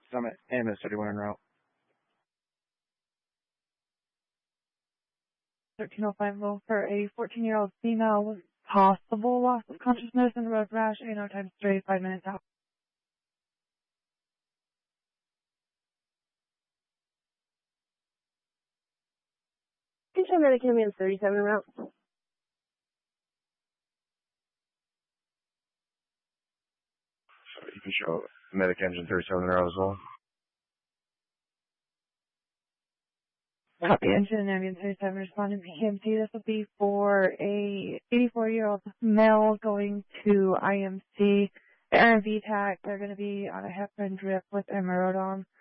Summit, ambulance 31 en route. 1305 for a 14-year-old female with possible loss of consciousness and road rash. ANO times 3, 5 minutes out. You can show Medic ambulance 37 en route. You can show medic engine 37 en route as well. Copy, engine ambulance 37 responding to EMT. This will be for a 84-year-old male going to IMC. The RMV TAC, they're going to be on a heparin drip with amirodon.